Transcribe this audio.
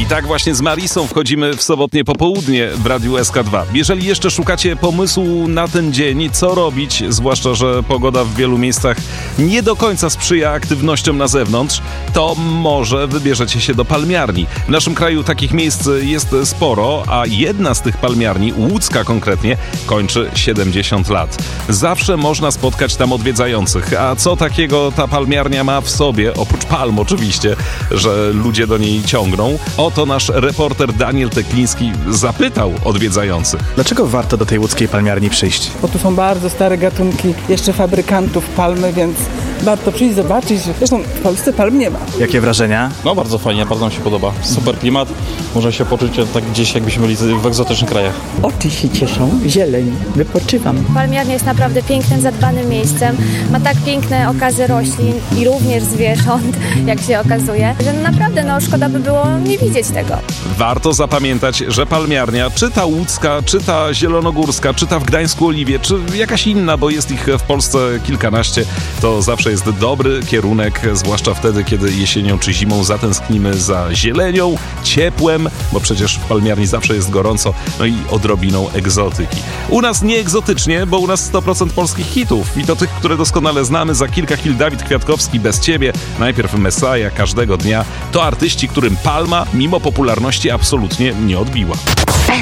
I tak właśnie z Marisą wchodzimy w sobotnie popołudnie w Radiu SK2. Jeżeli jeszcze szukacie pomysłu na ten dzień, co robić, zwłaszcza, że pogoda w wielu miejscach nie do końca sprzyja aktywnościom na zewnątrz, to może wybierzecie się do palmiarni. W naszym kraju takich miejsc jest sporo, a jedna z tych palmiarni, łódzka konkretnie, kończy 70 lat. Zawsze można spotkać tam odwiedzających. A co takiego ta palmiarnia ma w sobie, oprócz palm oczywiście, że ludzie do niej ciągną? Oto nasz reporter Daniel Tekliński zapytał odwiedzających. Dlaczego warto do tej łódzkiej palmiarni przyjść? Bo tu są bardzo stare gatunki jeszcze fabrykantów palmy, więc warto przyjść, zobaczyć. Zresztą w Polsce palm nie ma. Jakie wrażenia? No bardzo fajnie, bardzo mi się podoba. Super klimat, można się poczuć tak gdzieś jakbyśmy byli w egzotycznych krajach. Oczy się cieszą, zieleń, wypoczywam. Palmiarnia jest naprawdę pięknym, zadbanym miejscem. Ma tak piękne okazy roślin i również zwierząt, jak się okazuje, że naprawdę szkoda by było nie widzieć tego. Warto zapamiętać, że palmiarnia, czy ta łódzka, czy ta zielonogórska, czy ta w Gdańsku Oliwie, czy jakaś inna, bo jest ich w Polsce kilkanaście, to zawsze jest dobry kierunek, zwłaszcza wtedy, kiedy jesienią czy zimą zatęsknimy za zielenią, ciepłem, bo przecież w palmiarni zawsze jest gorąco, no i odrobiną egzotyki. U nas nie egzotycznie, bo u nas 100% polskich hitów i to tych, które doskonale znamy. Za kilka chwil Dawid Kwiatkowski, Bez Ciebie, najpierw Messiah, Każdego dnia. To artyści, którym palma mimo popularności absolutnie nie odbiła.